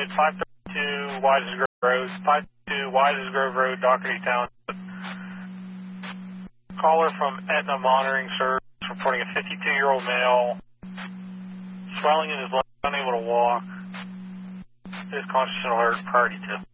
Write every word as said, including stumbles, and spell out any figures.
unit, five thirty-two Wises Grove Road, five thirty-two Wises Grove Road, Doherty Township. Caller from Aetna Monitoring Service reporting a fifty-two-year-old male, swelling in his leg, unable to walk. Is conscious and alert, priority two.